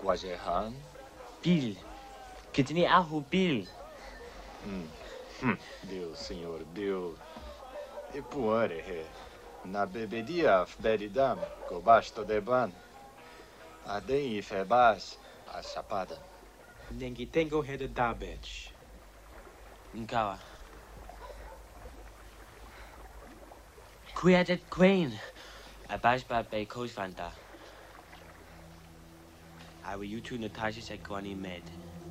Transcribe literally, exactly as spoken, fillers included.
Guajehan? Bill. Kitini ahu Bill. Hum. Hum. Bill, senhor, Bill. E puare he. Na bebedia beridam, gobasto de ban. Adem e febas, a chapada. Nengi tengo he de dabech. Nkawa. Kuyadet Queen. Abashba Bay Coast Fanta. I will you two Natasha Sekwani med.